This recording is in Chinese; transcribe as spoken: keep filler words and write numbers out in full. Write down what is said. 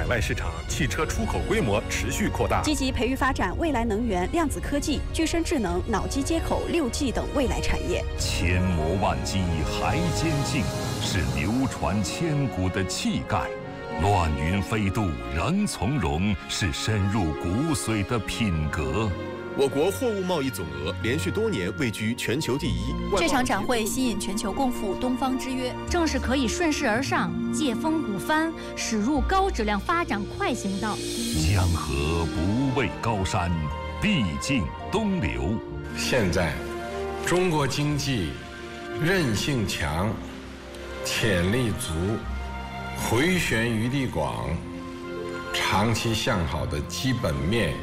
海外市场，汽车出口规模持续扩大。 积极培育发展未来能源、量子科技、具身智能、脑机接口、六 G 等未来产业。 千磨万击还坚劲，是流传千古的气概；乱云飞渡仍从容，是深入骨髓的品格。 我国货物贸易总额连续多年位居全球第一。 这场展会吸引全球共赴东方之约， 正是可以顺势而上，借风鼓帆，驶入高质量发展快行道。 江河不畏高山，必经东流。 现在，中国经济韧性强，潜力足，回旋余地广，长期向好的基本面